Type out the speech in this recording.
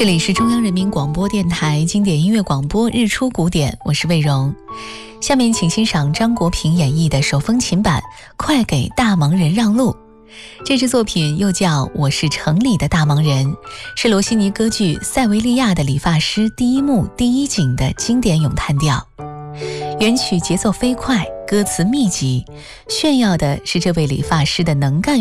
这里是中央人民广播电台经典音乐广播日出古典，我是魏荣。下面请欣赏张国平演绎的手风琴版《快给大忙人让路》。这支作品又叫《我是城里的大忙人》，是罗西尼歌剧《塞维利亚的理发师》第一幕第一景的经典咏叹调。原曲节奏飞快，歌词密集，炫耀的是这位理发师的能干